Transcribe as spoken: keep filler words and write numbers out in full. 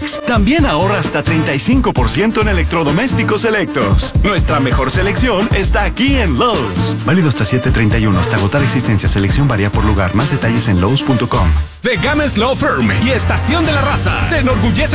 Comex. También ahorra hasta treinta y cinco por ciento en electrodomésticos selectos. Nuestra mejor selección está aquí en Lowe's. Válido hasta siete treinta y uno, hasta agotar existencia. Selección varía por lugar. Más detalles en Lowe's punto com. The Games Law Firm y Estación de la Raza se enorgullece